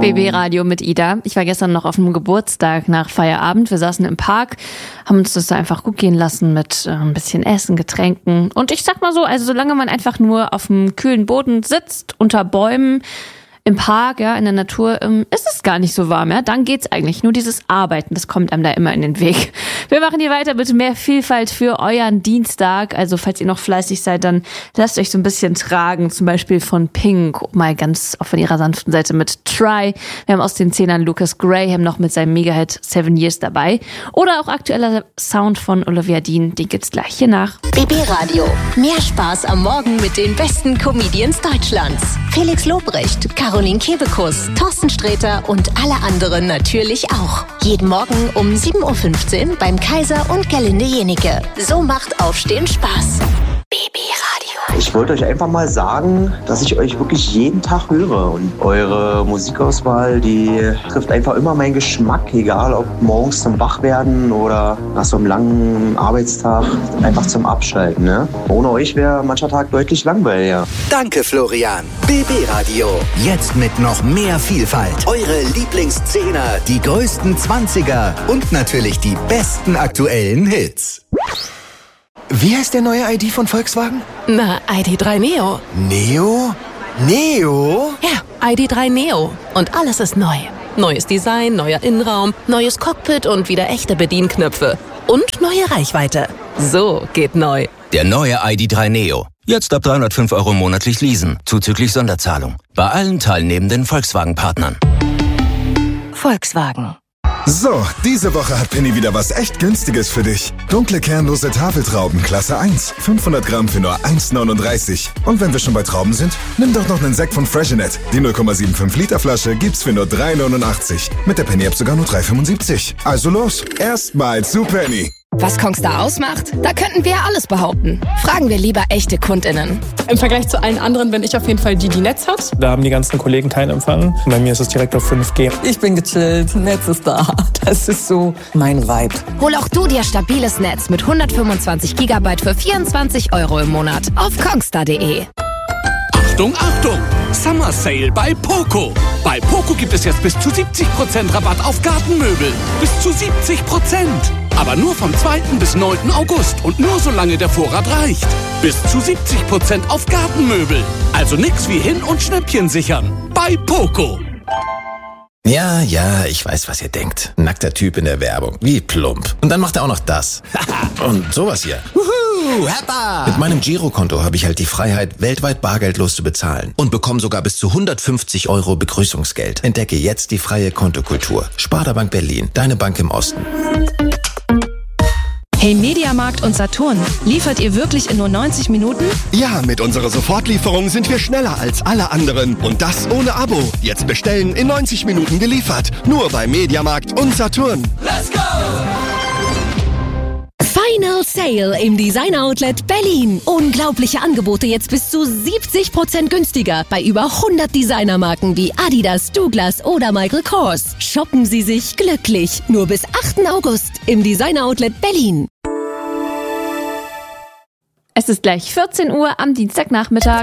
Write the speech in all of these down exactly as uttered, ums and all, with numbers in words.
B B Radio mit Ida. Ich war gestern noch auf einem Geburtstag nach Feierabend. Wir saßen im Park, haben uns das da einfach gut gehen lassen mit äh, ein bisschen Essen, Getränken. Und ich sag mal so, also solange man einfach nur auf dem kühlen Boden sitzt, unter Bäumen, im Park, ja, in der Natur, ähm, ist es gar nicht so warm, ja. Dann geht's eigentlich. Nur dieses Arbeiten, das kommt einem da immer in den Weg. Wir machen hier weiter mit mehr Vielfalt für euren Dienstag. Also, falls ihr noch fleißig seid, dann lasst euch so ein bisschen tragen. Zum Beispiel von Pink, mal ganz auch von ihrer sanften Seite mit Try. Wir haben aus den Zehnern Lucas Graham noch mit seinem Mega-Hit Seven Years dabei. Oder auch aktueller Sound von Olivia Dean. Den gibt's gleich hier nach. B B Radio. Mehr Spaß am Morgen mit den besten Comedians Deutschlands. Felix Lobrecht, Caroline Kebekus, Thorsten Sträter und alle anderen natürlich auch. Jeden Morgen um sieben Uhr fünfzehn beim Kaiser und Gerlinde Jenike. So macht Aufstehen Spaß. B B Radio. Ich wollte euch einfach mal sagen, dass ich euch wirklich jeden Tag höre. Und eure Musikauswahl, die trifft einfach immer meinen Geschmack. Egal ob morgens zum Wachwerden oder nach so einem langen Arbeitstag, einfach zum Abschalten. Ne? Ohne euch wäre mancher Tag deutlich langweiliger. Danke, Florian. B B Radio. Jetzt mit noch mehr Vielfalt. Eure Lieblingszehner, die größten Zwanziger und natürlich die besten aktuellen Hits. Wie heißt der neue I D von Volkswagen? Na, I D drei Neo. Neo? Neo? Ja, I D drei Neo. Und alles ist neu. Neues Design, neuer Innenraum, neues Cockpit und wieder echte Bedienknöpfe. Und neue Reichweite. So geht neu. Der neue I D drei Neo. Jetzt ab dreihundertfünf Euro monatlich leasen, zuzüglich Sonderzahlung. Bei allen teilnehmenden Volkswagen-Partnern. Volkswagen. So, diese Woche hat Penny wieder was echt Günstiges für dich. Dunkle kernlose Tafeltrauben, Klasse eins. fünfhundert Gramm für nur eins neununddreißig. Und wenn wir schon bei Trauben sind, nimm doch noch einen Sekt von Freshenet. Die null Komma fünfundsiebzig Liter Flasche gibt's für nur drei neunundachtzig. Mit der Penny-App sogar nur drei fünfundsiebzig. Also los, erstmal zu Penny. Was Kongstar ausmacht? Da könnten wir alles behaupten. Fragen wir lieber echte KundInnen. Im Vergleich zu allen anderen bin ich auf jeden Fall die, die Netz hat. Da haben die ganzen Kollegen keinen Empfang. Bei mir ist es direkt auf fünf G. Ich bin gechillt, Netz ist da. Das ist so mein Vibe. Hol auch du dir stabiles Netz mit hundertfünfundzwanzig Gigabyte für vierundzwanzig Euro im Monat auf kongstar punkt de. Achtung, Achtung! Summer Sale bei Poco. Bei Poco gibt es jetzt bis zu siebzig Prozent Rabatt auf Gartenmöbel. Bis zu siebzig Prozent. Aber nur vom zweiten bis neunten August und nur solange der Vorrat reicht. Bis zu siebzig Prozent auf Gartenmöbel. Also nix wie hin- und Schnäppchen sichern. Bei Poco. Ja, ja, ich weiß, was ihr denkt. Nackter Typ in der Werbung. Wie plump. Und dann macht er auch noch das. Und sowas hier. Wuhu, Heppa! Mit meinem Girokonto habe ich halt die Freiheit, weltweit bargeldlos zu bezahlen. Und bekomme sogar bis zu hundertfünfzig Euro Begrüßungsgeld. Entdecke jetzt die freie Kontokultur. Sparda Bank Berlin. Deine Bank im Osten. Hey Mediamarkt und Saturn, liefert ihr wirklich in nur neunzig Minuten? Ja, mit unserer Sofortlieferung sind wir schneller als alle anderen. Und das ohne Abo. Jetzt bestellen, in neunzig Minuten geliefert. Nur bei Mediamarkt und Saturn. Let's go! Final Sale im Designer Outlet Berlin. Unglaubliche Angebote jetzt bis zu siebzig Prozent günstiger bei über hundert Designermarken wie Adidas, Douglas oder Michael Kors. Shoppen Sie sich glücklich. Nur bis achten August im Designer Outlet Berlin. Es ist gleich vierzehn Uhr am Dienstagnachmittag.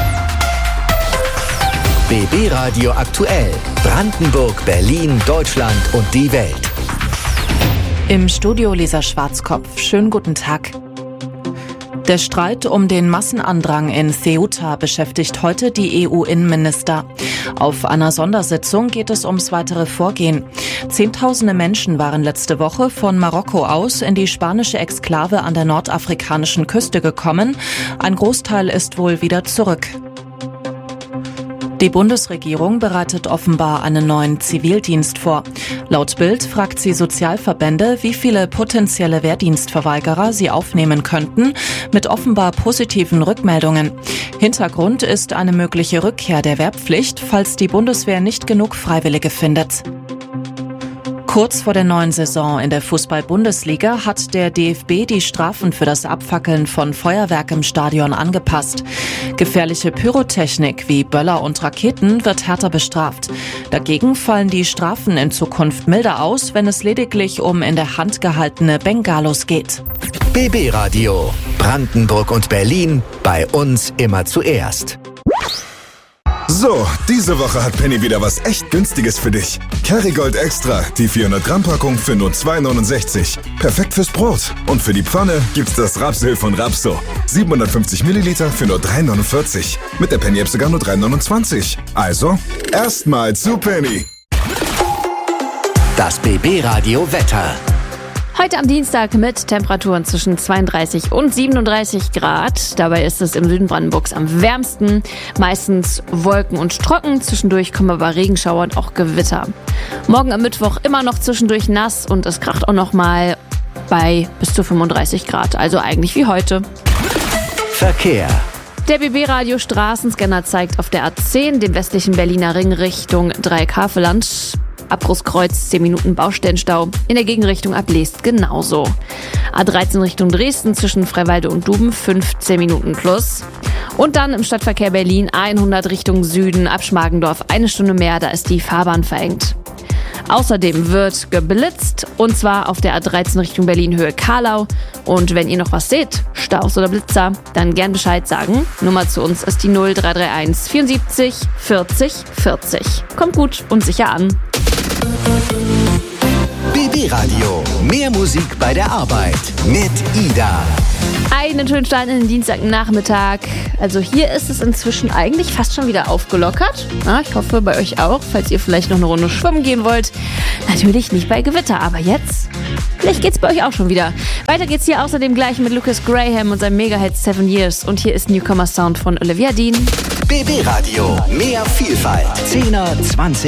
B B Radio aktuell. Brandenburg, Berlin, Deutschland und die Welt. Im Studio Lisa Schwarzkopf. Schönen guten Tag. Der Streit um den Massenandrang in Ceuta beschäftigt heute die E U-Innenminister. Auf einer Sondersitzung geht es ums weitere Vorgehen. Zehntausende Menschen waren letzte Woche von Marokko aus in die spanische Exklave an der nordafrikanischen Küste gekommen. Ein Großteil ist wohl wieder zurück. Die Bundesregierung bereitet offenbar einen neuen Zivildienst vor. Laut Bild fragt sie Sozialverbände, wie viele potenzielle Wehrdienstverweigerer sie aufnehmen könnten, mit offenbar positiven Rückmeldungen. Hintergrund ist eine mögliche Rückkehr der Wehrpflicht, falls die Bundeswehr nicht genug Freiwillige findet. Kurz vor der neuen Saison in der Fußball-Bundesliga hat der D F B die Strafen für das Abfackeln von Feuerwerk im Stadion angepasst. Gefährliche Pyrotechnik wie Böller und Raketen wird härter bestraft. Dagegen fallen die Strafen in Zukunft milder aus, wenn es lediglich um in der Hand gehaltene Bengalos geht. B B Radio. Brandenburg und Berlin. Bei uns immer zuerst. So, diese Woche hat Penny wieder was echt Günstiges für dich. Kerrygold Extra, die vierhundert Gramm Packung für nur zwei neunundsechzig. Perfekt fürs Brot. Und für die Pfanne gibt's das Rapsöl von Rapso. siebenhundertfünfzig Milliliter für nur drei neunundvierzig. Mit der Penny-App sogar nur drei neunundzwanzig. Also, erstmal zu Penny. Das B B-Radio Wetter. Heute am Dienstag mit Temperaturen zwischen zweiunddreißig und siebenunddreißig Grad. Dabei ist es im Süden Brandenburgs am wärmsten. Meistens Wolken und trocken. Zwischendurch kommen aber Regenschauer und auch Gewitter. Morgen am Mittwoch immer noch zwischendurch nass und es kracht auch noch mal bei bis zu fünfunddreißig Grad. Also eigentlich wie heute. Verkehr. Der B B-Radio Straßenscanner zeigt auf der A zehn, dem westlichen Berliner Ring, Richtung Dreieckhaveland. Abbruchskreuz, zehn Minuten Baustellenstau. In der Gegenrichtung ab Leest genauso. A dreizehn Richtung Dresden zwischen Freiwalde und Duben, fünfzehn Minuten plus. Und dann im Stadtverkehr Berlin hundert Richtung Süden, ab Schmargendorf eine Stunde mehr, da ist die Fahrbahn verengt. Außerdem wird geblitzt, und zwar auf der A dreizehn Richtung Berlin Höhe Karlau. Und wenn ihr noch was seht, Staus oder Blitzer, dann gern Bescheid sagen. Nummer zu uns ist die null drei drei eins vierundsiebzig vierzig vierzig. Kommt gut und sicher an. B B-Radio. Mehr Musik bei der Arbeit mit Ida. Einen schönen Start in den Dienstagnachmittag. Also hier ist es inzwischen eigentlich fast schon wieder aufgelockert. Ja, ich hoffe bei euch auch, falls ihr vielleicht noch eine Runde schwimmen gehen wollt. Natürlich nicht bei Gewitter, aber jetzt, vielleicht geht's bei euch auch schon wieder. Weiter geht's hier außerdem gleich mit Lucas Graham und seinem Mega-Hit Seven Years. Und hier ist Newcomer Sound von Olivia Dean. B B-Radio. Mehr Vielfalt. zehner, zwanziger